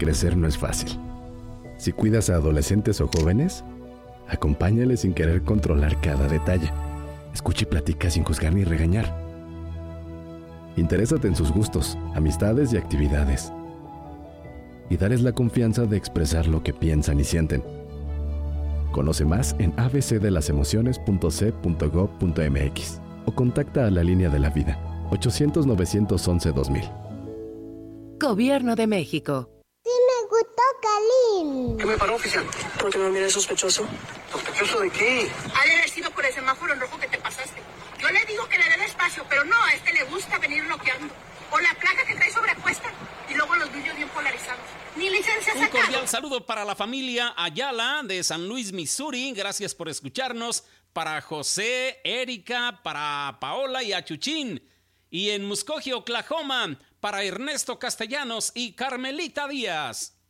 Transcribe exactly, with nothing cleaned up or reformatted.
Crecer no es fácil. Si cuidas a adolescentes o jóvenes, acompáñales sin querer controlar cada detalle. Escucha y platica sin juzgar ni regañar. Interésate en sus gustos, amistades y actividades. Y darles la confianza de expresar lo que piensan y sienten. Conoce más en a b c de las emociones punto c e punto gob punto m x o contacta a la línea de la vida ochocientos, novecientos once, dos mil. Gobierno de México. Sí me gustó Kalin. ¿Qué me paró, oficial? ¿Por qué me mira sospechoso? ¿Sospechoso de qué? Ha de haber sido por el semáforo en rojo que te pasaste. Yo le digo que le dé despacio, pero no, a este le gusta venir bloqueando. O la placa que trae sobrepuesta y luego los vidrios bien polarizados. Ni licencia Un sacado. cordial saludo para la familia Ayala de San Luis, Missouri. Gracias por escucharnos. Para José, Erika, para Paola y Achuchín. Y en Muskogee, Oklahoma, para Ernesto Castellanos y Carmelita Díaz.